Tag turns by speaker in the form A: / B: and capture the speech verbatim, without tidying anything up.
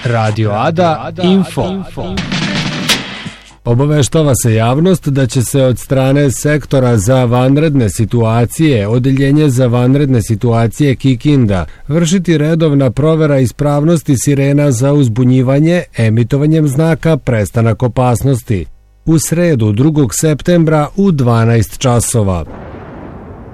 A: Radio Ada Info.
B: Obaveštava se javnost da će se od strane Sektora za vanredne situacije, Odeljenje za vanredne situacije Kikinda, vršiti redovna provera ispravnosti sirena za uzbunjivanje emitovanjem znaka prestanak opasnosti u sredu drugog septembra u dvanaest časova.